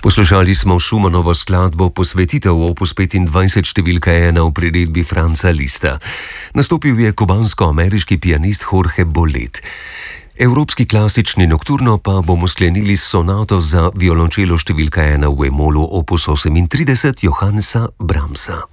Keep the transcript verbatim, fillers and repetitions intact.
Poslušali smo Schumanovo skladbo Posvetitev opus petindvajset številka ena v priredbi Franza Lista. Nastopil je kubansko-ameriški pianist Jorge Bolet. Evropski klasični nokturno pa bomo sklenili s sonato za violončelo številka ena v E-molu opus osemintrideset Johannesa Brahmsa.